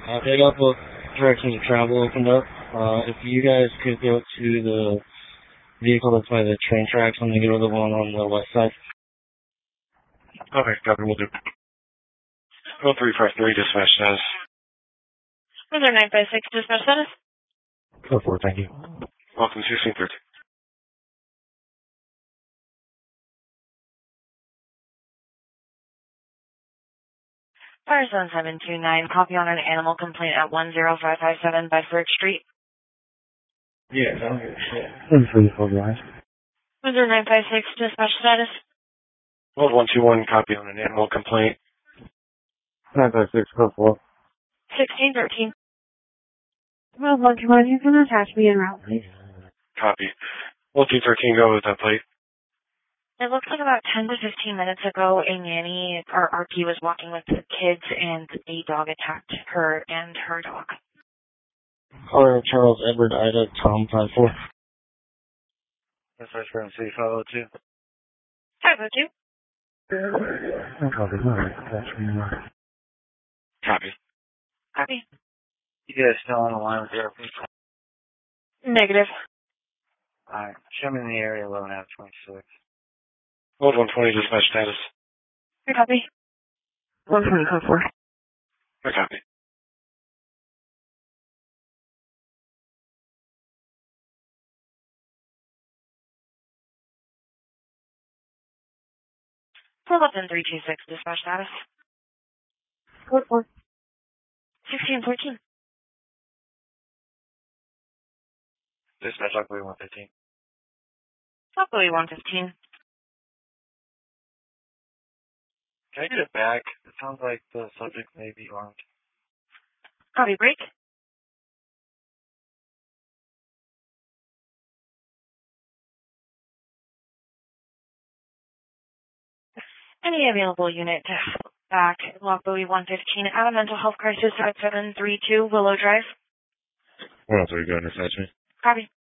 They got both directions of travel opened up. If you guys could go to the vehicle that's by the train tracks, I'm going to go to the one on the west side. Okay, copy, we'll do. 0353, dispatch status. Was there 956, dispatch status? 4-4, thank you. Welcome to 1613. Fire Zone 729, copy on an animal complaint at 10557 by Third Street. Yeah, I don't give a shit. 3-4, guys. Was there 956, dispatch status? 121, copy on an animal complaint. 956, 4-4. 1613. Well, look, you can attach me en route, please. Copy. 1313, go with that plate. It looks like about 10 to 15 minutes ago, a nanny, or RP, was walking with the kids and a dog attacked her and her dog. Caller Charles Edward Ida Tom 5-4. Dispatch from City 502. 502. Copy. Attach me en route. Copy. Copy. You guys still on the line with the RP? Negative. Alright, show me in the area 11 out of 26. 120, dispatch status. Copy. 120, 4-4. Copy. Pull up in 326, dispatch status. 4-4. 1614. Dispatch Lockaway 115. Lockaway 115. Can I get it back? It sounds like the subject may be armed. Copy, break. Any available unit back, Lockaway 115, out of mental health crisis at 732 Willow Drive. 103, go and attach me. Copy.